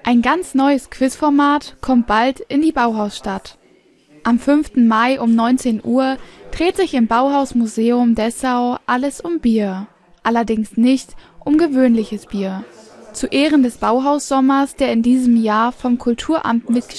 Ein ganz neues Quizformat kommt bald in die Bauhausstadt. Am 5. Mai um 19 Uhr dreht sich im Bauhausmuseum Dessau alles um Bier. Allerdings nicht um gewöhnliches Bier. Zu Ehren des Bauhaussommers, der in diesem Jahr vom Kulturamt